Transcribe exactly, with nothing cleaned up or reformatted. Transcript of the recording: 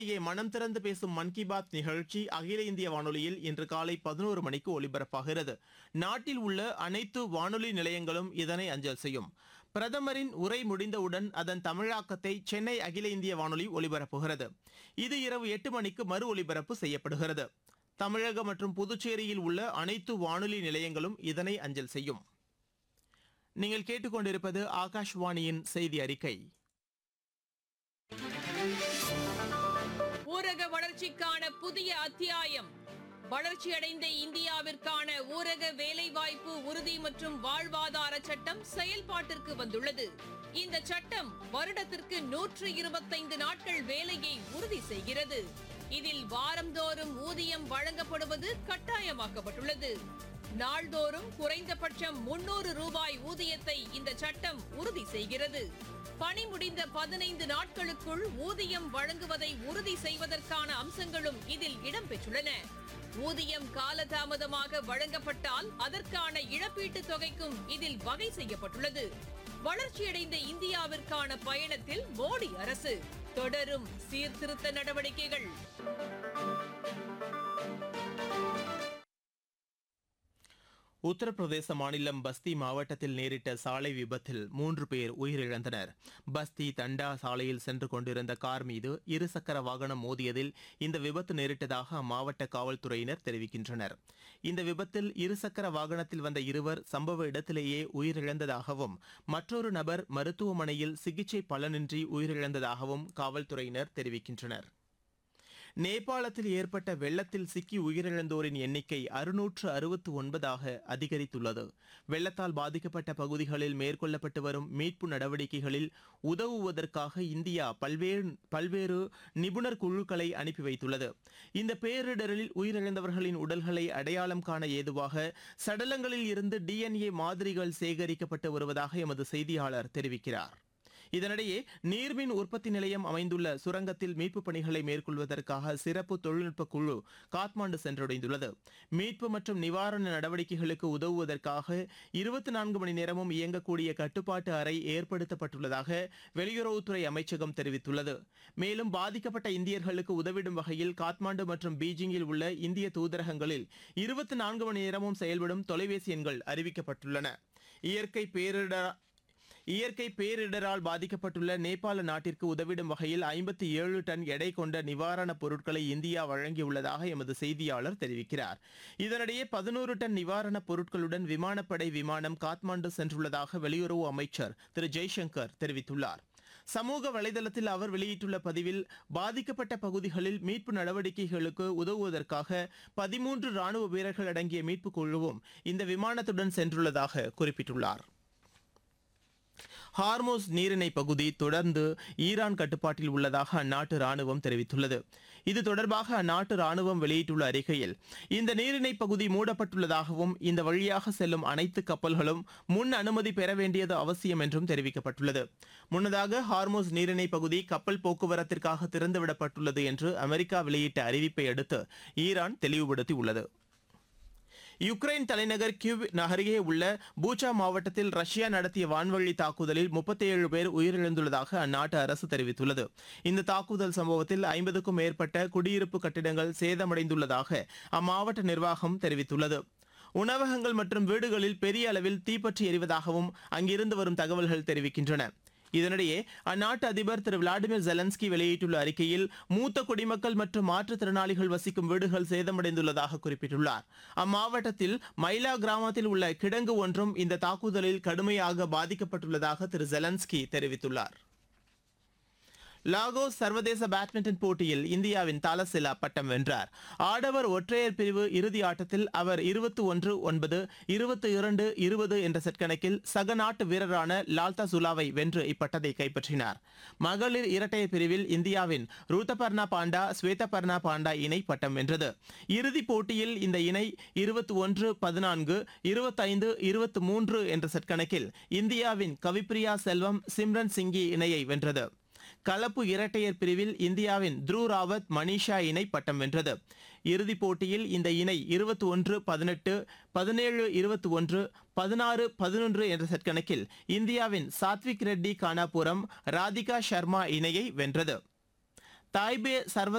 இங்கே மனம் திறந்து பேசும் மன் கி பாத் நிகழ்ச்சி அகில இந்திய வானொலியில் இன்று காலை பதினோரு மணிக்கு ஒலிபரப்பாகிறது. நாட்டில் உள்ள அனைத்து வானொலி நிலையங்களும் இதனை அஞ்சல் செய்யும். பிரதமரின் உரை முடிந்தவுடன் அதன் தமிழாக்கத்தை சென்னை அகில இந்திய வானொலி ஒலிபரப்புகிறது. இது இரவு எட்டு மணிக்கு மறு ஒலிபரப்பு செய்யப்படுகிறது. தமிழகம் மற்றும் புதுச்சேரியில் உள்ள அனைத்து வானொலி நிலையங்களும் இதனை அஞ்சல் செய்யும். நீங்கள் கேட்டுக்கொண்டிருப்பது ஆகாஷ்வாணியின் செய்தி அறிக்கை. ஊரக வளர்ச்சிக்கான புதிய அத்தியாயம். வளர்ச்சியடைந்த இந்தியாவிற்கான ஊரக வேலைவாய்ப்பு உறுதி மற்றும் வாழ்வாதார சட்டம் செயல்பாட்டிற்கு வந்துள்ளது. இந்த சட்டம் வருடத்திற்கு நூற்று இருபத்தைந்து நாட்கள் வேலையை உறுதி செய்கிறது. இதில் வாரந்தோறும் ஊதியம் வழங்கப்படுவது கட்டாயமாக்கப்பட்டுள்ளது. நாள்தோறும் குறைந்தபட்சம் முன்னூறு ரூபாய் ஊதியத்தை இந்த சட்டம் உறுதி செய்கிறது. பணி முடிந்த பதினைந்து நாட்களுக்குள் ஊதியம் வழங்குவதை உறுதி செய்வதற்கான அம்சங்களும் இதில் இடம்பெற்றுள்ளன. ஊதியம் காலதாமதமாக வழங்கப்பட்டால் அதற்கான இழப்பீட்டுத் தொகைக்கும் இதில் வகை செய்யப்பட்டுள்ளது. வளர்ச்சியடைந்த இந்தியாவிற்கான பயணத்தில் மோடி அரசு தொடரும் சீர்திருத்த நடவடிக்கைகள். உத்தரப்பிரதேச மாநிலம் பஸ்தி மாவட்டத்தில் நேரிட்ட சாலை விபத்தில் மூன்று பேர் உயிரிழந்தனர். பஸ்தி தண்டா சாலையில் சென்று கொண்டிருந்த கார் மீது இருசக்கர வாகனம் மோதியதில் இந்த விபத்து நேரிட்டதாக அம்மாவட்ட காவல்துறையினர் தெரிவிக்கின்றனர். இந்த விபத்தில் இருசக்கர வாகனத்தில் வந்த இருவர் சம்பவ இடத்திலேயே உயிரிழந்ததாகவும் மற்றொரு நபர் மருத்துவமனையில் சிகிச்சை பலனின்றி உயிரிழந்ததாகவும் காவல்துறையினர் தெரிவிக்கின்றனர். நேபாளத்தில் ஏற்பட்ட வெள்ளத்தில் சிக்கி உயிரிழந்தோரின் எண்ணிக்கை அறுநூற்று அறுபத்து ஒன்பதாக அதிகரித்துள்ளது. வெள்ளத்தால் பாதிக்கப்பட்ட பகுதிகளில் மேற்கொள்ளப்பட்டு வரும் மீட்பு நடவடிக்கைகளில் உதவுவதற்காக இந்தியா பல்வேறு பல்வேறு நிபுணர் குழுக்களை அனுப்பி வைத்துள்ளது. இந்த பேரிடரில் உயிரிழந்தவர்களின் உடல்களை அடையாளம் காண ஏதுவாக சடலங்களில் இருந்து டிஎன்ஏ மாதிரிகள் சேகரிக்கப்பட்டு வருவதாக எமது செய்தியாளர் தெரிவிக்கிறார். இதனிடையே நீர்மின் உற்பத்தி நிலையம் அமைந்துள்ள சுரங்கத்தில் மீட்புப் பணிகளை மேற்கொள்வதற்காக சிறப்பு தொழில்நுட்ப குழு காத்மாண்டு சென்றடைந்துள்ளது. மீட்பு மற்றும் நிவாரண நடவடிக்கைகளுக்கு உதவுவதற்காக இருபத்தி நான்கு மணி நேரமும் இயங்கக்கூடிய கட்டுப்பாட்டு அறை ஏற்படுத்தப்பட்டுள்ளதாக வெளியுறவுத்துறை அமைச்சகம் தெரிவித்துள்ளது. மேலும் பாதிக்கப்பட்ட இந்தியர்களுக்கு உதவிடும் வகையில் காத்மாண்டு மற்றும் பீஜிங்கில் உள்ள இந்திய தூதரகங்களில் இருபத்தி நான்கு மணி நேரமும் செயல்படும் தொலைபேசி எண்கள் அறிவிக்கப்பட்டுள்ளன. இயற்கை பேரிடர் இயற்கை பேரிடரால் பாதிக்கப்பட்டுள்ள நேபாள நாட்டிற்கு உதவிடும் வகையில் ஐம்பத்தி ஏழு டன் எடை கொண்ட நிவாரணப் பொருட்களை இந்தியா வழங்கியுள்ளதாக எமது செய்தியாளர் தெரிவிக்கிறார். இதனிடையே பதினோரு டன் நிவாரணப் பொருட்களுடன் விமானப்படை விமானம் காத்மாண்டு சென்றுள்ளதாக வெளியுறவு அமைச்சர் திரு ஜெய்சங்கர் தெரிவித்துள்ளார். சமூக வலைதளத்தில் அவர் வெளியிட்டுள்ள பதிவில் பாதிக்கப்பட்ட பகுதிகளில் மீட்பு நடவடிக்கைகளுக்கு உதவுவதற்காக பதிமூன்று ராணுவ வீரர்கள் அடங்கிய மீட்புக் குழுவும் இந்த விமானத்துடன் சென்றுள்ளதாக குறிப்பிட்டுள்ளார். ஹார்மோஸ் நீரிணை பகுதி தொடர்ந்து ஈரான் கட்டுப்பாட்டில் உள்ளதாக அந்நாட்டு ராணுவம் தெரிவித்துள்ளது. இது தொடர்பாக அந்நாட்டு ராணுவம் வெளியிட்டுள்ள அறிக்கையில் இந்த நீரிணை பகுதி மூடப்பட்டுள்ளதாகவும் இந்த வழியாக செல்லும் அனைத்து கப்பல்களும் முன் அனுமதி பெற வேண்டியது அவசியம் என்றும் தெரிவிக்கப்பட்டுள்ளது. முன்னதாக ஹார்மோஸ் நீரிணை பகுதி கப்பல் போக்குவரத்திற்காக திறந்துவிடப்பட்டுள்ளது என்று அமெரிக்கா வெளியிட்ட அறிவிப்பை அடுத்து ஈரான் தெளிவுபடுத்தியுள்ளது. யுக்ரைன் தலைநகர் கிவ் அருகே உள்ள பூச்சா மாவட்டத்தில் ரஷ்யா நடத்திய வான்வழி தாக்குதலில் முப்பத்தி ஏழு பேர் உயிரிழந்துள்ளதாக அந்நாட்டு அரசு தெரிவித்துள்ளது. இந்த தாக்குதல் சம்பவத்தில் ஐம்பதுக்கும் மேற்பட்ட குடியிருப்பு கட்டிடங்கள் சேதமடைந்துள்ளதாக அம்மாவட்ட நிர்வாகம் தெரிவித்துள்ளது. உணவகங்கள் மற்றும் வீடுகளில் பெரிய அளவில் தீப்பற்றி எரிவதாகவும் அங்கிருந்து வரும் தகவல்கள் தெரிவிக்கின்றன. இதனிடையே அந்நாட்டு அதிபர் திரு விளாடிமிர் ஜெலன்ஸ்கி வெளியிட்டுள்ள அறிக்கையில் மூத்த குடிமக்கள் மற்றும் மாற்றுத்திறனாளிகள் வசிக்கும் வீடுகள் சேதமடைந்துள்ளதாக குறிப்பிட்டுள்ளார். அம்மாவட்டத்தில் மைலா கிராமத்தில் உள்ள கிடங்கு ஒன்றும் இந்த தாக்குதலில் கடுமையாக பாதிக்கப்பட்டுள்ளதாக திரு ஜெலன்ஸ்கி தெரிவித்துள்ளார். லாகோஸ் சர்வதேச பேட்மிண்டன் போட்டியில் இந்தியாவின் தாலசிலா பட்டம் வென்றார். ஆடவர் ஒற்றையர் பிரிவு இறுதி ஆட்டத்தில் அவர் இருபத்தி ஒன்று ஒன்பது இருபத்தி இரண்டு இருபது என்ற செட் கணக்கில் சக நாட்டு வீரரான லால்தா சுலாவை வென்று இப்பட்டத்தை கைப்பற்றினார். மகளிர் இரட்டையர் பிரிவில் இந்தியாவின் ரூத்தபர்ணா பாண்டா ஸ்வேதபர்ணா பாண்டா இணை பட்டம் வென்றது. இறுதிப் போட்டியில் இந்த இணை இருபத்தி ஒன்று பதினான்கு இருபத்தைந்து இருபத்தி மூன்று என்ற செட் கணக்கில் இந்தியாவின் கவிப்ரியா செல்வம் சிம்ரன் சிங்கி இணையை வென்றது. கலப்பு இரட்டையர் பிரிவில் இந்தியாவின் த்ரு ராவத் மனிஷா இணை பட்டம் வென்றது. இறுதிப் போட்டியில் இந்த இணை இருபத்தி ஒன்று பதினெட்டு பதினேழு இருபத்தி ஒன்று பதினாறு பதினொன்று என்ற செட் கணக்கில் இந்தியாவின் சாத்விக் ரெட்டி கானாபுரம் ராதிகா சர்மா இணையை வென்றது. தாய்பே சர்வ